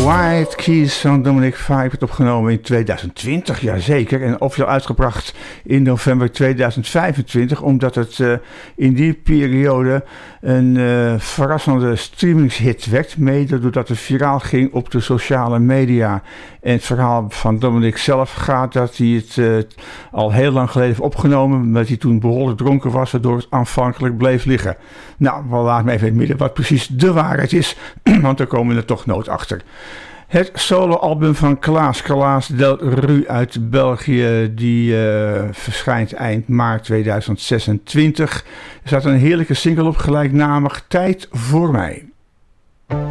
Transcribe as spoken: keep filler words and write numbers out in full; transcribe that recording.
White Keys van Dominic Fike werd opgenomen in tweeduizend twintig, jazeker. En officieel uitgebracht in november tweeduizend vijfentwintig, omdat het uh, in die periode een uh, verrassende streamingshit werd. Mede doordat het viraal ging op de sociale media. En het verhaal van Dominic zelf gaat dat hij het uh, al heel lang geleden heeft opgenomen, omdat hij toen behoorlijk dronken was, waardoor het aanvankelijk bleef liggen. Nou, we laten me even in het midden wat precies de waarheid is, want daar komen we er toch nooit achter. Het soloalbum van Klaas, Klaas Del Ru uit België, die uh, verschijnt eind maart tweeduizend zesentwintig. Er staat een heerlijke single op, gelijknamig Tijd voor mij.